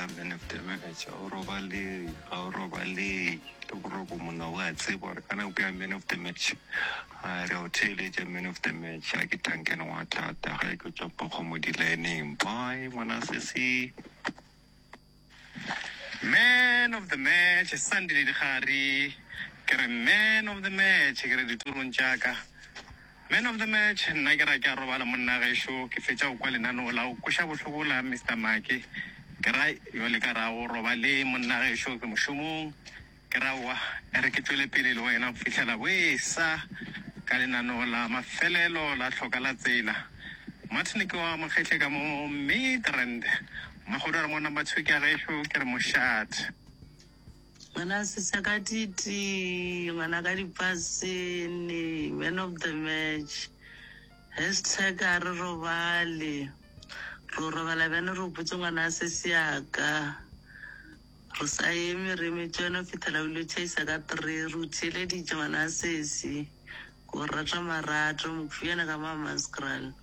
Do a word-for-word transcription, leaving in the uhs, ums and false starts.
la man of the match o robale o robale to robo mona wa tsebo re kana o man of the match a re o tele je man of the match a ke tankena wa thata ga ke tswa po go mo dileneng bye mona sesi man of the match Sunday le khari ke re man of the match ke re diturong tjaka man of the match nna ke ra ke robala monna ga sho ke fetsa o kwa lenano la o kusha bohlogola Mister Maki ke ra yo le ka ra o robale monna ga sho ke moshomong ke ra wa re ke tswele pele le wena o fihlela wesa ka lenano la mafelelo la hloka la tsela Martin ke wa makgetle ka mo midrand magoda mo namba two ke ga sho ke re moshat Mana sisakatiti, mana kari pasini, man of the match. Hashtag arrovali. Rovala vena ruputu mana sisiaka. Rosaimi rimichono fitala uluche sakatri rutile di jamana sisi. Kurata marato mukfiana kama maskral.